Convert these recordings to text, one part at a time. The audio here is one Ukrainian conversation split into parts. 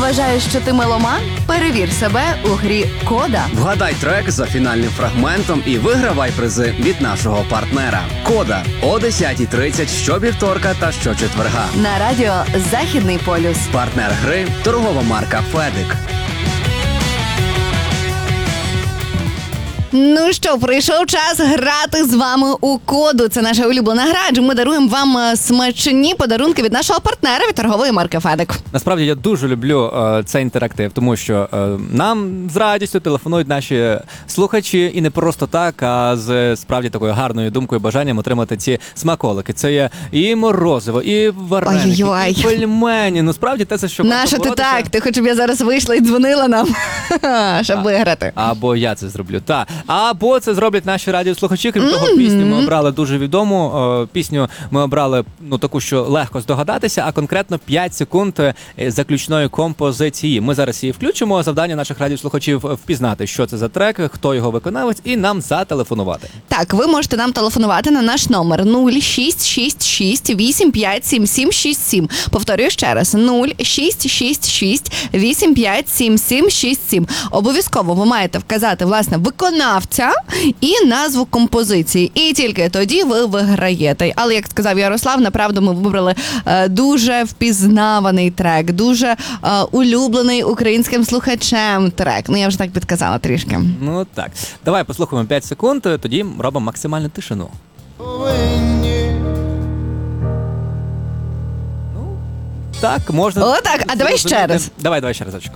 Вважаєш, що ти меломан? Перевір себе у грі «Кода». Вгадай трек за фінальним фрагментом і вигравай призи від нашого партнера. «Кода» о 10:30 щовівторка та щочетверга. На радіо «Західний полюс». Партнер гри – торгова марка «Федик». Ну що, прийшов час грати з вами у коду. Це наша улюблена гра, адже ми даруємо вам смачні подарунки від нашого партнера, від торгової марки «Федик». Насправді, я дуже люблю цей інтерактив, тому що нам з радістю телефонують наші слухачі, і не просто так, а з справді такою гарною думкою, бажанням отримати ці смаколики. Це є і морозиво, і вареники, Ой-ой-ой. і пельмені. Ну, справді, те, за що Нащо ти так? Ти хочеш, щоб я зараз вийшла і дзвонила нам, щоб виграти? Або я це зроблю, так. Або це зроблять наші радіослухачі. Крім того, пісню ми обрали дуже відому. Пісню ми обрали, таку, що легко здогадатися, а конкретно 5 секунд заключної композиції. Ми зараз її включимо. Завдання наших радіослухачів впізнати, що це за трек, хто його виконавець, і нам зателефонувати. Так, ви можете нам телефонувати на наш номер 0666 857767. Повторюю ще раз, 0666 857767. Обов'язково ви маєте вказати, власне, виконавця і назву композиції. І тільки тоді ви виграєте. Але, як сказав Ярослав, направду ми вибрали дуже впізнаваний трек, дуже улюблений українським слухачем трек. Я вже так підказала трішки. Так. Давай послухаємо 5 секунд, тоді робимо максимальну тишину. Так, можна... Отак, а давай ще раз. Давай ще разочку.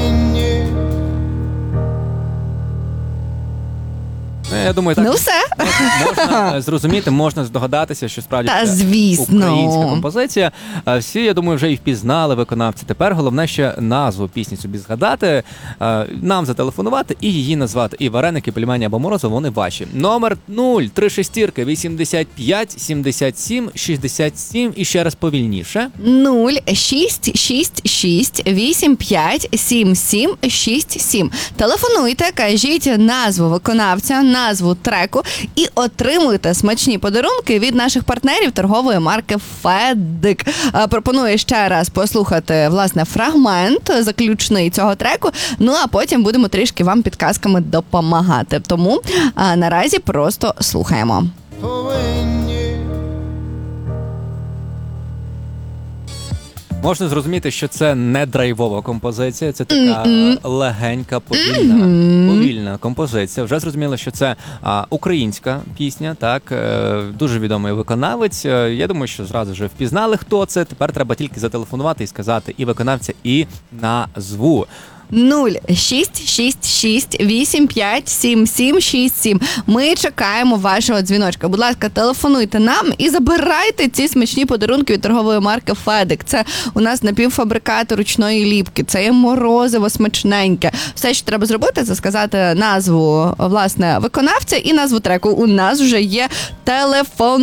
Я думаю, так все. можна зрозуміти, можна здогадатися, що справді Та, це звісно. українська композиція. Всі, я думаю, вже і впізнали виконавця. Тепер головне ще назву пісні собі згадати, нам зателефонувати і її назвати. І вареники, пельмені або морозиво, вони ваші. Номер 036 85 77 67 і ще раз повільніше. 0666 85 77 67. Телефонуйте, кажіть назву виконавця, назву треку і отримуйте смачні подарунки від наших партнерів торгової марки «Федик». Пропоную ще раз послухати, власне, фрагмент заключний цього треку, а потім будемо трішки вам підказками допомагати. Тому наразі просто слухаємо. Можна зрозуміти, що це не драйвова композиція, це така легенька, повільна композиція. Вже зрозуміло, що це українська пісня, так, дуже відомий виконавець. Я думаю, що зразу вже впізнали, хто це. Тепер треба тільки зателефонувати і сказати і виконавця, і назву. 0666 857767. Ми чекаємо вашого дзвіночка. Будь ласка, телефонуйте нам і забирайте ці смачні подарунки від торгової марки «Федик». Це у нас напівфабрикати ручної ліпки, це є морозиво смачненьке. Все, що треба зробити, це сказати назву, власне, виконавця і назву треку. У нас вже є телефон.